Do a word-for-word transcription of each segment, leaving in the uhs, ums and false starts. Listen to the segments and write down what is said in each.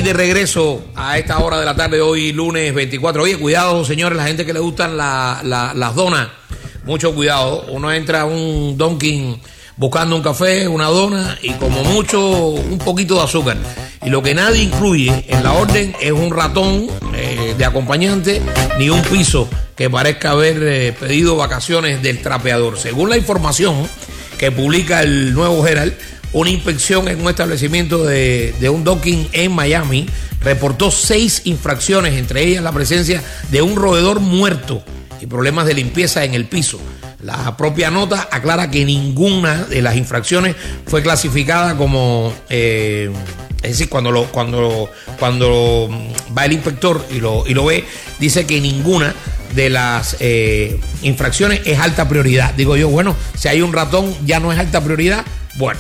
de regreso a esta hora de la tarde, hoy lunes veinticuatro. Oye, cuidado, señores, la gente que le gustan la, la, las donas, mucho cuidado. Uno entra a un Dunkin' buscando un café, una dona y como mucho un poquito de azúcar. Y lo que nadie incluye en la orden es un ratón eh, de acompañante ni un piso que parezca haber eh, pedido vacaciones del trapeador. Según la información que publica el Nuevo Herald, una inspección en un establecimiento de, de un Dunkin' en Miami reportó seis infracciones, entre ellas la presencia de un roedor muerto y problemas de limpieza en el piso. La propia nota aclara que ninguna de las infracciones fue clasificada como, eh, es decir, cuando lo, cuando, cuando va el inspector y lo, y lo ve, dice que ninguna de las eh, infracciones es alta prioridad. Digo yo, bueno, si hay un ratón ya no es alta prioridad. Bueno,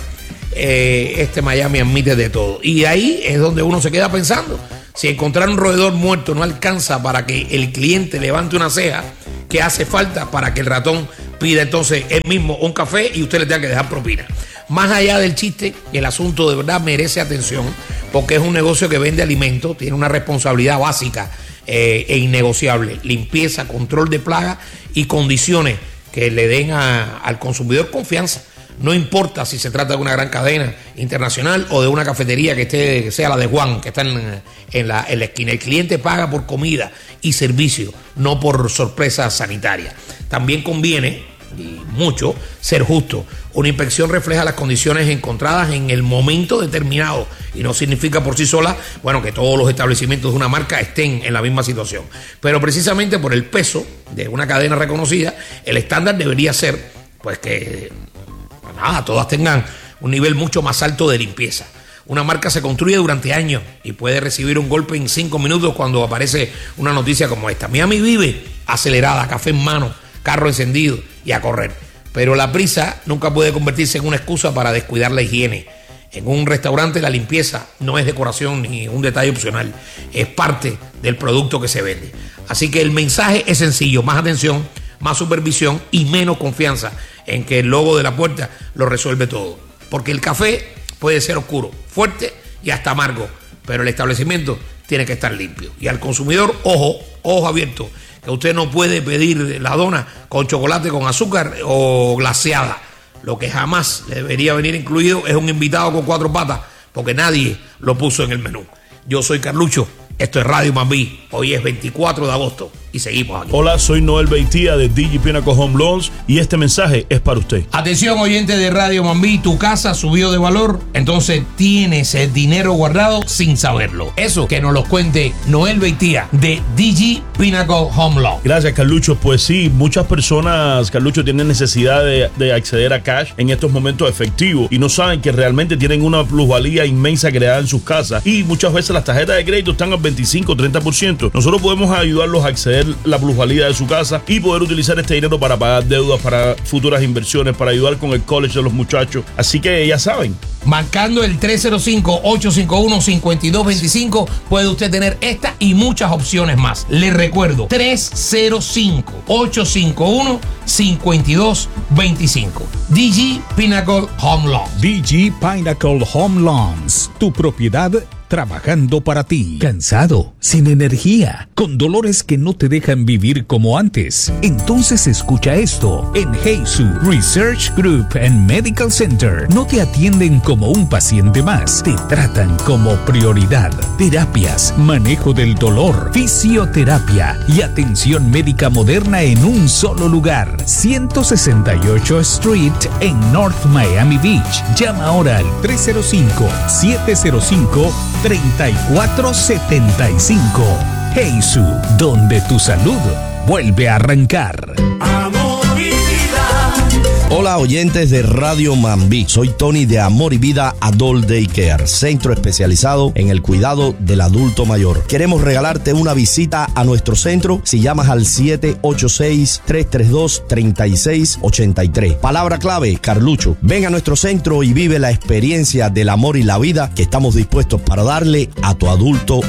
eh, este Miami admite de todo. Y ahí es donde uno se queda pensando. Si encontrar un roedor muerto no alcanza para que el cliente levante una ceja, ¿qué hace falta para que el ratón pida entonces él mismo un café y usted le tenga que dejar propina? Más allá del chiste, el asunto de verdad merece atención porque es un negocio que vende alimentos, tiene una responsabilidad básica eh, e innegociable: limpieza, control de plagas y condiciones que le den a, al consumidor confianza. No importa si se trata de una gran cadena internacional o de una cafetería que esté, que sea la de Juan, que está en, en, la, en la esquina. El cliente paga por comida y servicio, no por sorpresa sanitaria. También conviene, y mucho, ser justo. Una inspección refleja las condiciones encontradas en el momento determinado y no significa por sí sola, bueno, que todos los establecimientos de una marca estén en la misma situación. Pero precisamente por el peso de una cadena reconocida, el estándar debería ser, pues, que nada, todas tengan un nivel mucho más alto de limpieza. Una marca se construye durante años y puede recibir un golpe en cinco minutos cuando aparece una noticia como esta. Miami vive acelerada, café en mano, carro encendido y a correr. Pero la prisa nunca puede convertirse en una excusa para descuidar la higiene. En un restaurante la limpieza no es decoración ni un detalle opcional, es parte del producto que se vende. Así que el mensaje es sencillo: más atención, más supervisión y menos confianza en que el logo de la puerta lo resuelve todo. Porque el café puede ser oscuro, fuerte y hasta amargo, pero el establecimiento tiene que estar limpio. Y al consumidor, ojo, ojo abierto, que usted no puede pedir la dona con chocolate con azúcar o glaseada. Lo que jamás le debería venir incluido es un invitado con cuatro patas, porque nadie lo puso en el menú. Yo soy Carlucho, esto es Radio Mambí, hoy es veinticuatro de agosto y seguimos aquí. Hola, soy Noel Beitía de D G Pinnacle Home Loans y este mensaje es para usted. Atención, oyente de Radio Mambí, tu casa subió de valor, entonces tienes el dinero guardado sin saberlo. Eso que nos lo cuente Noel Beitía de D G Pinnacle Home Loans. Gracias, Carlucho. Pues sí, muchas personas, Carlucho, tienen necesidad de, de acceder a cash en estos momentos efectivos y no saben que realmente tienen una plusvalía inmensa creada en sus casas, y muchas veces las tarjetas de crédito están al veinticinco, treinta por ciento. Nosotros podemos ayudarlos a acceder la plusvalía de su casa y poder utilizar este dinero para pagar deudas, para futuras inversiones, para ayudar con el college de los muchachos. Así que ya saben, marcando el tres cero cinco, ocho cinco uno, cinco dos dos cinco puede usted tener esta y muchas opciones más. Le recuerdo, tres cero cinco, ocho cinco uno, cinco dos dos cinco. D G Pinnacle Home Loans. D G Pinnacle Home Loans, tu propiedad trabajando para ti. ¿Cansado? ¿Sin energía? ¿Con dolores que no te dejan vivir como antes? Entonces escucha esto. En Heisu Research Group and Medical Center no te atienden como un paciente más, te tratan como prioridad. Terapias, manejo del dolor, fisioterapia y atención médica moderna en un solo lugar. ciento sesenta y ocho Street en North Miami Beach. Llama ahora al tres cero cinco, siete cero cinco, tres cuatro siete cinco. Heisu, donde tu salud vuelve a arrancar. Amor y vida. Hola, oyentes de Radio Mambí. Soy Tony de Amor y Vida Adult Daycare, centro especializado en el cuidado del adulto mayor. Queremos regalarte una visita a nuestro centro si llamas al siete ocho seis, tres tres dos, tres seis ocho tres. Palabra clave, Carlucho. Ven a nuestro centro y vive la experiencia del amor y la vida que estamos dispuestos para darle a tu adulto